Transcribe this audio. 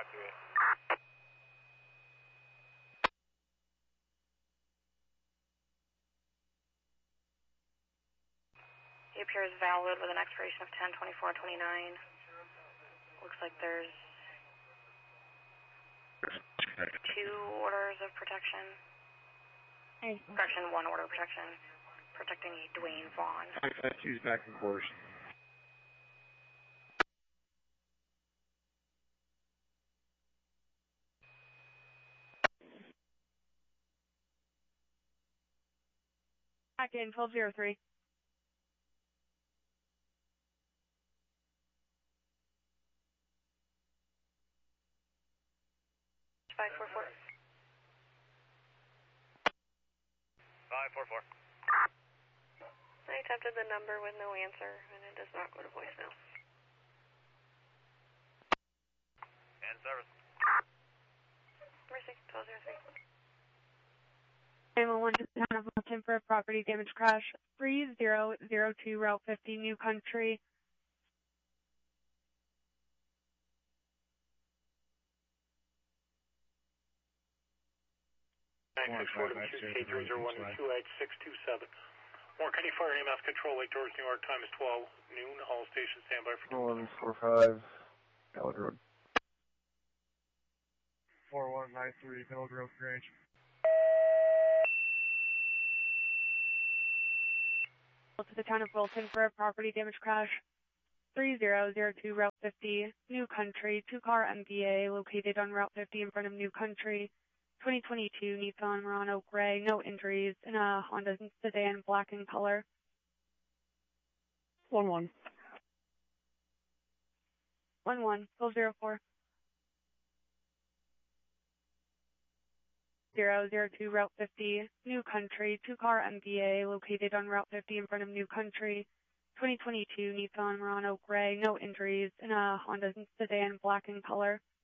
528. He appears valid with an expiration of 10/24/29. Looks like there's 2 orders of protection. Correction, 1 order of protection. Protecting Dwayne Vaughn. I choose back in course. Back in 1203. 544. 544. I attempted the number with no answer, and it does not go to voicemail. And service. Mercy, 1203. 911 to the town of Milton for a property damage crash. 3002 Route 50, New Country. Warren County Fire EMS Control, Lake George, New York. Time is 12 noon. All stations stand by for 1145, Ballard Road. 4193, Ballard Road, Grange. To the town of Wilton for a property damage crash. 3002 Route 50, New Country. 2-car MVA located on Route 50 in front of New Country. 2022 Nissan Murano Gray, no injuries, in a Honda sedan, black in color. 11. 11, 1204. 002 Route 50, New Country. 2-car MVA located on Route 50 in front of New Country. 2022 Nissan Murano Gray, no injuries, in a Honda sedan, black in color.